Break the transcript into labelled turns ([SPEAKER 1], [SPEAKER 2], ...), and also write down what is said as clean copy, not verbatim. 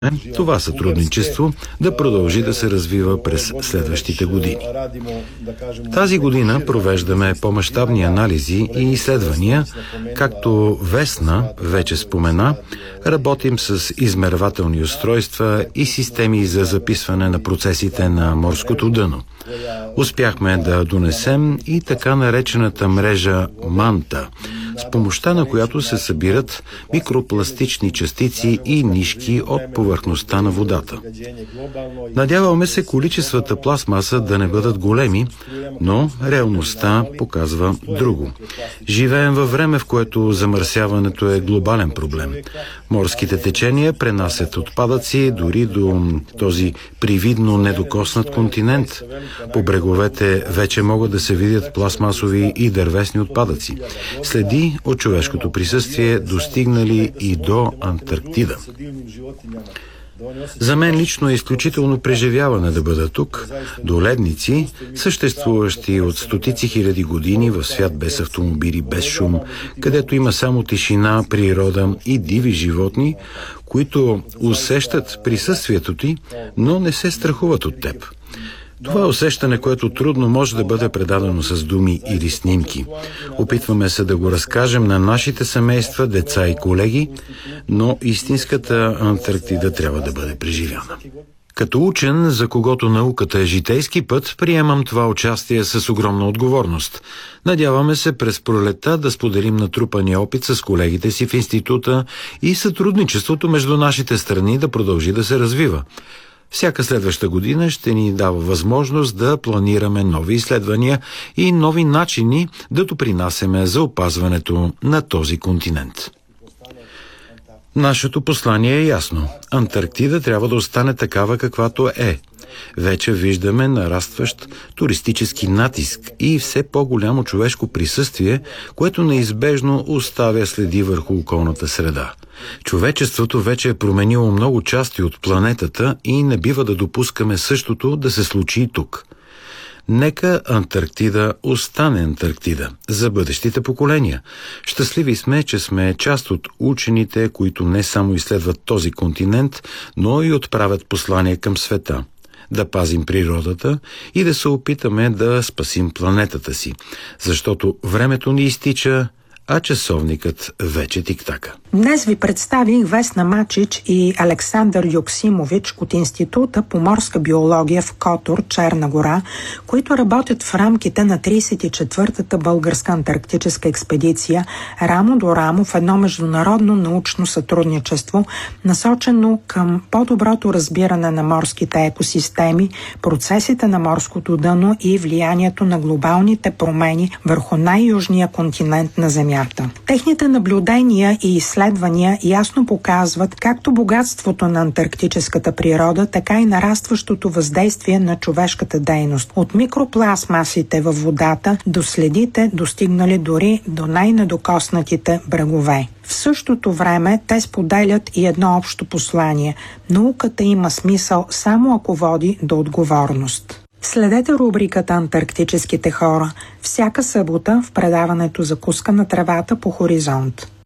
[SPEAKER 1] това сътрудничество да продължи да се развива през следващите години. Тази година провеждаме по-мащабни анализи и изследвания, както Весна вече спомена, работим с измервателни устройства и системи за записване на процесите на морското дъно. Успяхме да донесем и така наречената мрежа МАНТА, с помощта на която се събират микропластични частици и нишки от повърхността на водата. Надяваме се количествата пластмаса да не бъдат големи, но реалността показва друго. Живеем във време, в което замърсяването е глобален проблем. Морските течения пренасят отпадъци дори до този привидно недокоснат континент. По бреговете вече могат да се видят пластмасови и дървесни отпадъци. Следи от човешкото присъствие достигнали и до Антарктида. За мен лично е изключително преживяване да бъда тук, до ледници, съществуващи от стотици хиляди години в свят без автомобили, без шум, където има само тишина, природа и диви животни, които усещат присъствието ти, но не се страхуват от теб. Това е усещане, което трудно може да бъде предадено с думи или снимки. Опитваме се да го разкажем на нашите семейства, деца и колеги, но истинската Антарктида трябва да бъде преживяна. Като учен, за когото науката е житейски път, приемам това участие с огромна отговорност. Надяваме се през пролетта да споделим натрупания опит с колегите си в института и сътрудничеството между нашите страни да продължи да се развива. Всяка следваща година ще ни дава възможност да планираме нови изследвания и нови начини да допринасяме за опазването на този континент. Нашето послание е ясно. Антарктида трябва да остане такава, каквато е. Вече виждаме нарастващ туристически натиск и все по-голямо човешко присъствие, което неизбежно оставя следи върху околната среда. Човечеството вече е променило много части от планетата и не бива да допускаме същото да се случи и тук. Нека Антарктида остане Антарктида за бъдещите поколения. Щастливи сме, че сме част от учените, които не само изследват този континент, но и отправят послание към света. Да пазим природата и да се опитаме да спасим планетата си, защото времето ни изтича, а часовникът вече тиктака.
[SPEAKER 2] Днес ви представих Весна Мачич и Александър Юксимович от Института по морска биология в Котор, Черна гора, които работят в рамките на 34-та българска антарктическа експедиция рамо до рамо в едно международно научно сътрудничество, насочено към по-доброто разбиране на морските екосистеми, процесите на морското дъно и влиянието на глобалните промени върху най-южния континент на Земята. Техните наблюдения и изследвания ясно показват както богатството на антарктическата природа, така и нарастващото въздействие на човешката дейност. От микропластмасите във водата до следите, достигнали дори до най-недокоснатите брегове. В същото време те споделят и едно общо послание. Науката има смисъл само ако води до отговорност. Следете рубриката «Антарктическите хора» всяка събота в предаването «Закуска на тревата» по Хоризонт.